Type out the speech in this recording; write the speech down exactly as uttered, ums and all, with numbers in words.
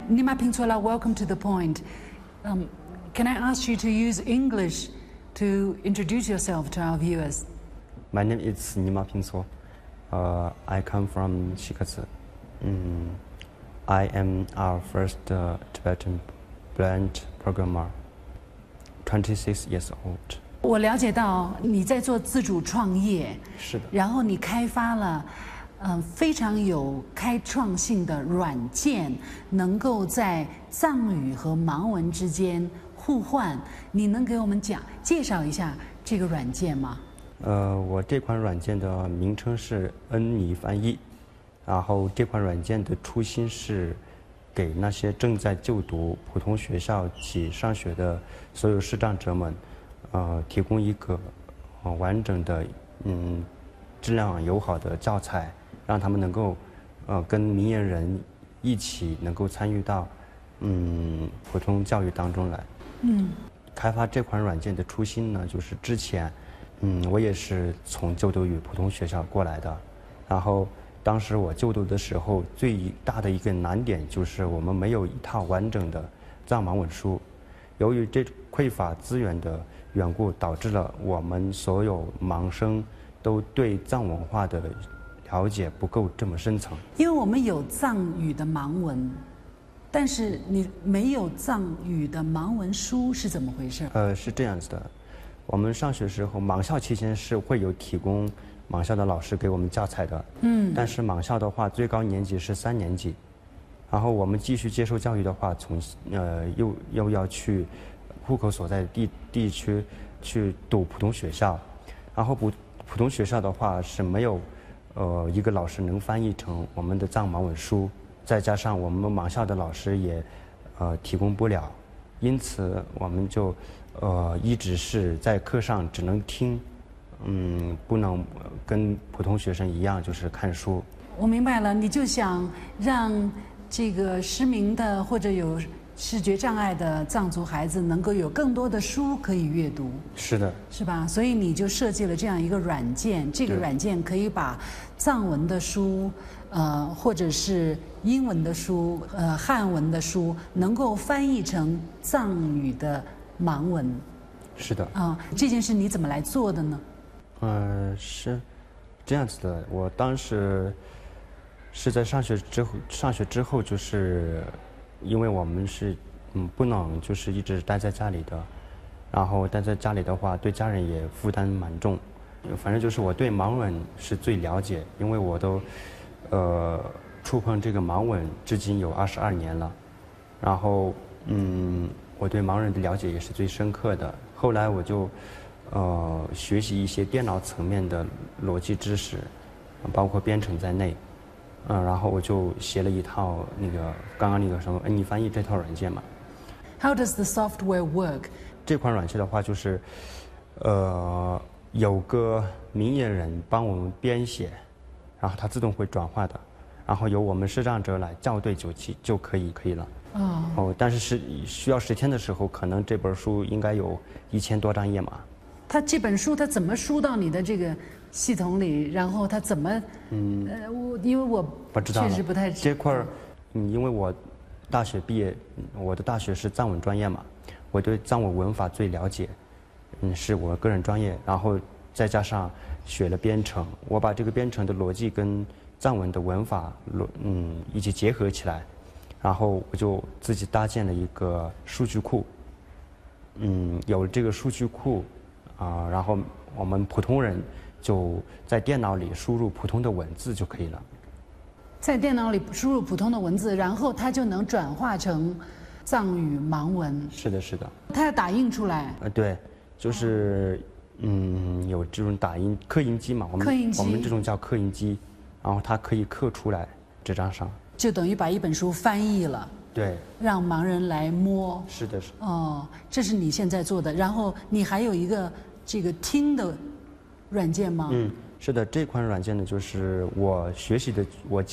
Nima Pingsuala, welcome to the point. Um, can I ask you to use English to introduce yourself to our viewers? My name is Nima Pingsuo. Uh, I come from Shikatsu. Mm, I am our first uh, Tibetan blind programmer, twenty-six years old. 我了解到你在做自主创业， 是的。 然后你开发了。 嗯，非常有开创性的软件，能够在藏语和盲文之间互换。你能给我们讲介绍一下这个软件吗？ 呃，我这款软件的名称是恩尼翻译，然后这款软件的初心是给那些正在就读普通学校及上学的所有视障者们，呃，提供一个呃完整的嗯质量友好的教材。 让他们能够，呃，跟明眼人一起能够参与到，嗯，普通教育当中来。嗯，开发这款软件的初心呢，就是之前，嗯，我也是从就读于普通学校过来的，然后当时我就读的时候，最大的一个难点就是我们没有一套完整的藏盲文书，由于这匮乏资源的缘故，导致了我们所有盲生都对藏文化的 了解不够这么深层， 因为我们有藏语的盲文，但是你没有藏语的盲文书是怎么回事？ 呃，是这样子的，我们上学时候盲校期间是会有提供盲校的老师给我们教材的，嗯，但是盲校的话最高年级是三年级，然后我们继续接受教育的话，从呃又又要去户口所在的地地区去读普通学校，然后普普通学校的话是没有 呃，一个老师能翻译成我们的藏盲文书，再加上我们盲校的老师也，呃，提供不了，因此我们就，呃，一直是在课上只能听，嗯，不能跟普通学生一样就是看书。 我明白了，你就想让这个失明的或者有 视觉障碍的藏族孩子能够有更多的书可以阅读， 是的， 是吧？所以你就设计了这样一个软件，这个软件可以把藏文的书，呃，或者是英文的书，呃，汉文的书，能够翻译成藏语的盲文。 是的。 啊，这件事你怎么来做的呢？ 呃，是这样子的，我当时是在上学之后，上学之后就是 因为我们是嗯不能就是一直待在家里的，然后待在家里的话，对家人也负担蛮重。反正就是我对盲文是最了解，因为我都呃触碰这个盲文至今有二十二年了，然后嗯我对盲人的了解也是最深刻的。后来我就呃学习一些电脑层面的逻辑知识，包括编程在内。 嗯，然后我就写了一套那个刚刚那个什么恩尼翻译这套软件嘛。 How does the software work? 这款软件的话，就是，呃，有个明眼人帮我们编写，然后它自动会转化的，然后由我们视障者来校对就起就可以可以了。哦。哦，但是是需要实现的时候，可能这本书应该有一千多张页码。 它这本书它怎么输到你的这个 系统里，然后它怎么？嗯，呃，我因为我不知道确实不太这块儿，嗯，因为我大学毕业，我的大学是藏文专业嘛，我对藏文文法最了解，嗯，是我个人专业，然后再加上学了编程，我把这个编程的逻辑跟藏文的文法逻嗯一起结合起来，然后我就自己搭建了一个数据库，嗯，有了这个数据库，啊，然后我们普通人 就在电脑里输入普通的文字就可以了。 在电脑里输入普通的文字，然后它就能转化成藏语盲文。 是的，是的。 它要打印出来。 呃，对，就是嗯，有这种打印刻印机嘛，我们我们这种叫刻印机，然后它可以刻出来纸张上， 就等于把一本书翻译了。 对， 让盲人来摸。 是的，是。 哦，这是你现在做的。然后你还有一个这个听的软件吗？ 嗯，是的，这款软件呢，就是我学习的，我